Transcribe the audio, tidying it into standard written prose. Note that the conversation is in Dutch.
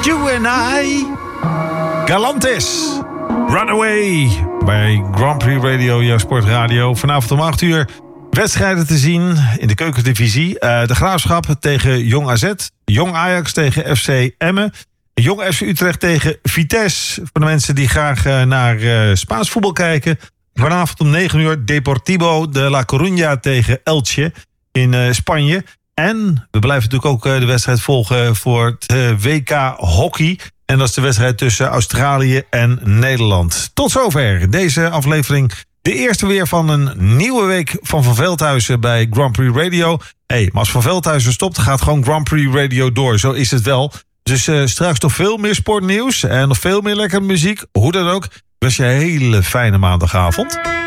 You and I. Galantis. Runaway. Bij Grand Prix Radio, jouw sportradio. Vanavond om 8 uur wedstrijden te zien in de keukendivisie. De Graafschap tegen Jong AZ. Jong Ajax tegen FC Emmen. Jong FC Utrecht tegen Vitesse. Voor de mensen die graag naar Spaans voetbal kijken. Vanavond om 9 uur Deportivo de La Coruña tegen Elche in Spanje. En we blijven natuurlijk ook de wedstrijd volgen voor het WK Hockey. En dat is de wedstrijd tussen Australië en Nederland. Tot zover deze aflevering. De eerste weer van een nieuwe week van Veldhuizen bij Grand Prix Radio. Maar als Van Veldhuizen stopt, gaat gewoon Grand Prix Radio door. Zo is het wel. Dus straks nog veel meer sportnieuws en nog veel meer lekkere muziek. Hoe dan ook. Ik wens je een hele fijne maandagavond.